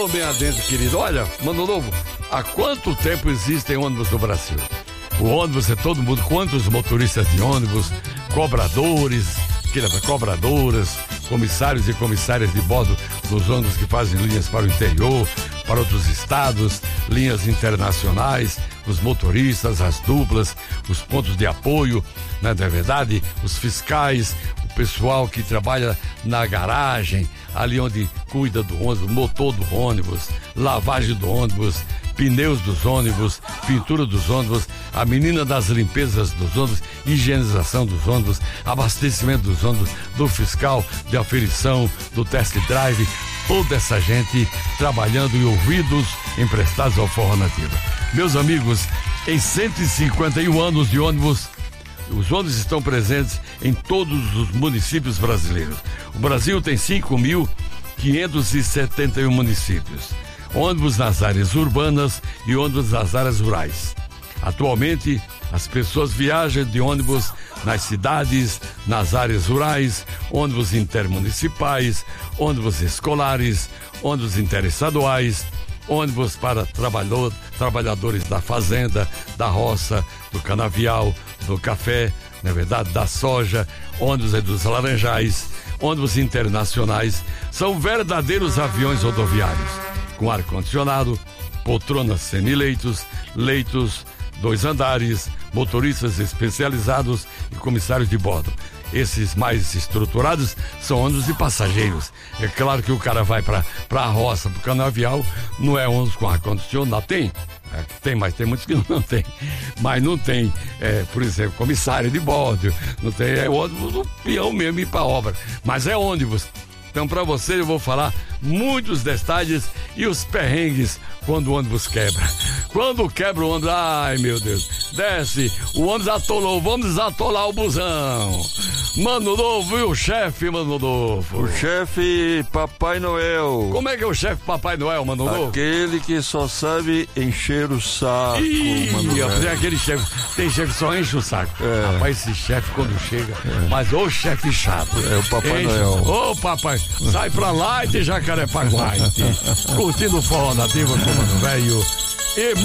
Alô, bem adentro, querido. Olha, Mano Novo, há quanto tempo existem ônibus no Brasil? O ônibus é todo mundo. Quantos motoristas de ônibus, cobradoras, comissários e comissárias de bordo dos ônibus que fazem linhas para o interior, para outros estados, linhas internacionais, os motoristas, as duplas, os pontos de apoio, né, não é verdade? Os fiscais, o pessoal que trabalha na garagem, ali onde cuida do ônibus, motor do ônibus, lavagem do ônibus, pneus dos ônibus, pintura dos ônibus, a menina das limpezas dos ônibus, higienização dos ônibus, abastecimento dos ônibus, do fiscal, de aferição, do test drive, toda essa gente trabalhando e ouvidos emprestados ao Forró Nativa. Meus amigos, em 151 anos de ônibus, os ônibus estão presentes em todos os municípios brasileiros. O Brasil tem 5.571 municípios. Ônibus nas áreas urbanas e ônibus nas áreas rurais. Atualmente, as pessoas viajam de ônibus nas cidades, nas áreas rurais, ônibus intermunicipais, ônibus escolares, ônibus interestaduais, ônibus para trabalhadores da fazenda, da roça, do canavial, do café, na verdade, da soja, ônibus dos laranjais, ônibus internacionais. São verdadeiros aviões rodoviários, com ar-condicionado, poltronas semileitos, leitos, 2 andares, motoristas especializados e comissários de bordo. Esses mais estruturados são ônibus de passageiros. É claro que o cara vai pra roça, pro canavial, não é ônibus com ar-condicionado. Tem, mas tem muitos que não tem. Mas não tem, por exemplo, comissário de bordo, não tem, é ônibus do peão mesmo ir pra obra. Mas é ônibus. Então, para você, eu vou falar muitos detalhes e os perrengues quando o ônibus quebra. Quando quebra o ônibus, ai meu Deus, desce, o ônibus atolou, vamos desatolar o busão. Mano Novo, e o chefe, Mano Novo? O chefe Papai Noel. Como é que é o chefe Papai Noel, Mano Novo? Aquele que só sabe encher o saco, Mano Noel. Tem aquele chefe, tem chefe que só enche o saco. Rapaz, esse chefe quando chega, mas ô chefe chato. É o Papai Noel. Ô papai, sai pra lá e de Jacarepaguá, curtindo o Forró Nativa com o Mano Velho.